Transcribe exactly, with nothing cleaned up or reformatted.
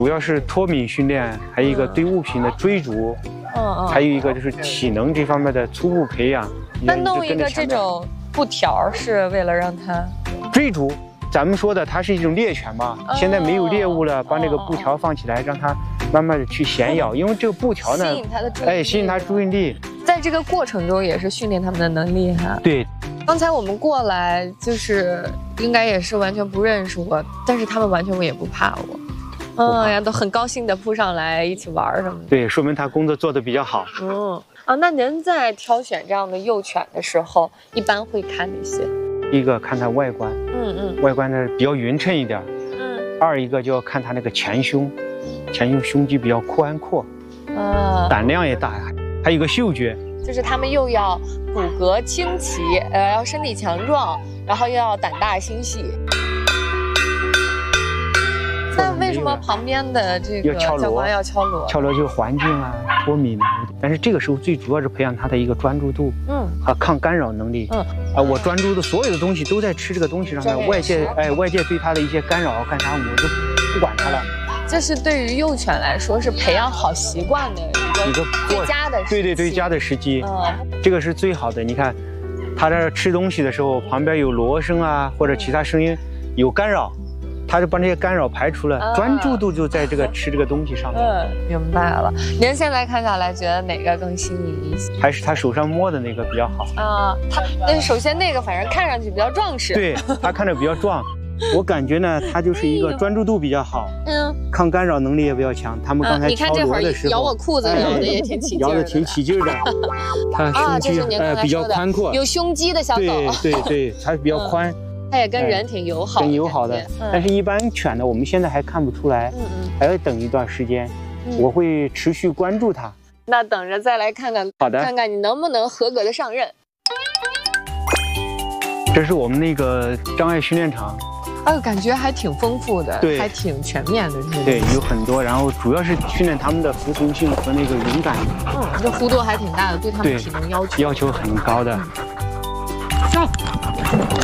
主要是脱敏训练，还有一个对物品的追逐， 嗯嗯， 还有一个就是体能这方面的初步培养。 那弄一个这种布条是为了让它追逐。咱们说的它是一种猎犬嘛， 哦、 现在没有猎物了，把那个布条放起来，让它慢慢的去衔咬，因为这个布条呢， 吸引它的注意力， 哎，吸引它注意力。 在这个过程中也是训练他们的能力哈。 对。 刚才我们过来就是应该也是完全不认识我，但是他们完全也不怕我。嗯呀，都很高兴的扑上来一起玩什么的。 对，说明他工作做得比较好。 嗯啊，那您在挑选这样的幼犬的时候，一般会看哪些？ 一个看它外观，嗯嗯，外观呢比较匀称一点。嗯。二一个就要看它那个前胸，前胸胸肌比较宽阔，啊，胆量也大，还有一个嗅觉。 就是他们又要骨骼清奇，呃，要身体强壮，然后又要胆大心细。那为什么旁边的这个教官要敲锣？ 敲锣就是环境啊，脱敏啊。但是这个时候最主要是培养他的一个专注度，嗯，和抗干扰能力，嗯，啊，我专注的所有的东西都在吃这个东西上面，外界哎外界对他的一些干扰干啥我都不管他了。 这是对于幼犬来说是培养好习惯的一个最佳的时机， 对对最佳的时机，嗯，这个是最好的。你看，他在吃东西的时候，旁边有锣声啊或者其他声音有干扰。他就把那些干扰排除了，啊、专注度就在这个吃这个东西上面。 嗯，明白了。您现在看下来，觉得哪个更吸引一些？ 还是他手上摸的那个比较好啊？他那首先那个反正看上去比较壮实， 对他看着比较壮。我感觉呢，他就是一个专注度比较好，嗯，抗干扰能力也比较强。他们刚才敲锣的时候， 咬我裤子咬的也挺起劲咬的挺起劲的。他胸肌呃比较宽阔， 有胸肌的小狗。 对对对，它比较宽。 它也跟人挺友好， 挺友好的。嗯、但是，一般犬呢，我们现在还看不出来，嗯嗯，还要等一段时间。嗯、我会持续关注它。 那等着再来看看， 好的， 看看你能不能合格的上任。 这是我们那个障碍训练场， 哎呦，感觉还挺丰富的，对，还挺全面的。这对，有很多，然后主要是训练他们的服从性和那个勇敢。 嗯，这幅度还挺大的，对他们体能要求要求很高的。 上。